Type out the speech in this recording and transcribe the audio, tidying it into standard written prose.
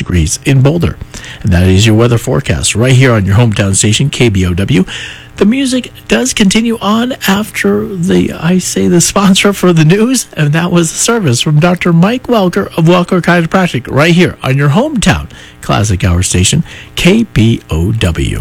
degrees in Boulder. And that is your weather forecast right here on your hometown station, KBOW. The music does continue on after the sponsor for the news, and that was the service from Dr. Mike Welker of Welker Chiropractic right here on your hometown classic hour station, KBOW.